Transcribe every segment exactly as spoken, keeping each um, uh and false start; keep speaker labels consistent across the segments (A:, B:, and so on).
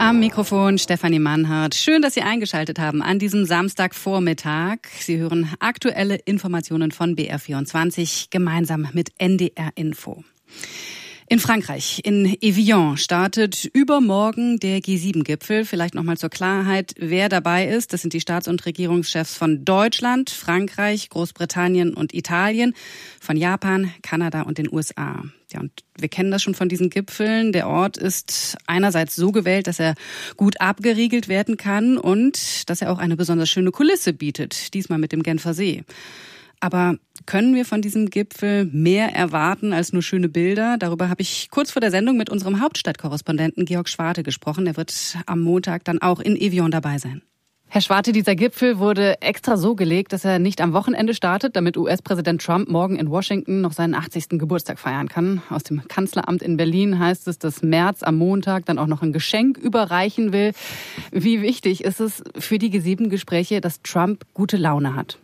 A: Am Mikrofon Stefanie Mannhardt. Schön, dass Sie eingeschaltet haben an diesem Samstagvormittag. Sie hören aktuelle Informationen von B R vierundzwanzig gemeinsam mit N D R Info. In Frankreich, in Evian, startet übermorgen der G sieben Gipfel. Vielleicht nochmal zur Klarheit, wer dabei ist. Das sind die Staats- und Regierungschefs von Deutschland, Frankreich, Großbritannien und Italien, von Japan, Kanada und den U S A. Ja, und wir kennen das schon von diesen Gipfeln. Der Ort ist einerseits so gewählt, dass er gut abgeriegelt werden kann und dass er auch eine besonders schöne Kulisse bietet, diesmal mit dem Genfer See. Aber können wir von diesem Gipfel mehr erwarten als nur schöne Bilder? Darüber habe ich kurz vor der Sendung mit unserem Hauptstadtkorrespondenten Georg Schwarte gesprochen. Er wird am Montag dann auch in Evian dabei sein. Herr Schwarte, dieser Gipfel wurde extra so gelegt, dass er nicht am Wochenende startet, damit U S-Präsident Trump morgen in Washington noch seinen achtzigsten Geburtstag feiern kann. Aus dem Kanzleramt in Berlin heißt es, dass Merz am Montag dann auch noch ein Geschenk überreichen will. Wie wichtig ist es für die G sieben Gespräche, dass Trump gute Laune hat?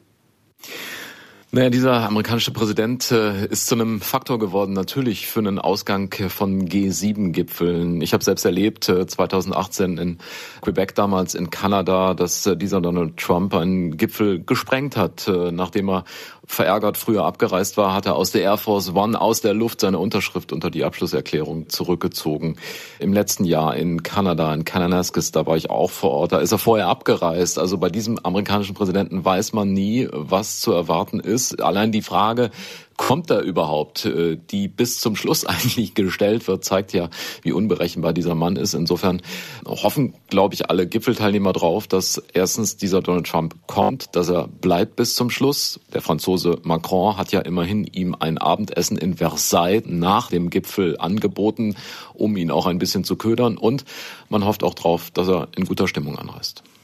B: Naja, dieser amerikanische Präsident äh, ist zu einem Faktor geworden, natürlich für einen Ausgang von G sieben Gipfeln. Ich habe selbst erlebt, äh, zweitausendachtzehn in Quebec, damals in Kanada, dass äh, dieser Donald Trump einen Gipfel gesprengt hat. Äh, nachdem er verärgert früher abgereist war, hat er aus der Air Force One aus der Luft seine Unterschrift unter die Abschlusserklärung zurückgezogen. Im letzten Jahr in Kanada, in Kananaskis, da war ich auch vor Ort, da ist er vorher abgereist. Also bei diesem amerikanischen Präsidenten weiß man nie, was zu erwarten ist. Allein die Frage, kommt er überhaupt, die bis zum Schluss eigentlich gestellt wird, zeigt ja, wie unberechenbar dieser Mann ist. Insofern hoffen, glaube ich, alle Gipfelteilnehmer drauf, dass erstens dieser Donald Trump kommt, dass er bleibt bis zum Schluss. Der Franzose Macron hat ja immerhin ihm ein Abendessen in Versailles nach dem Gipfel angeboten, um ihn auch ein bisschen zu ködern. Und man hofft auch drauf, dass er in guter Stimmung anreist.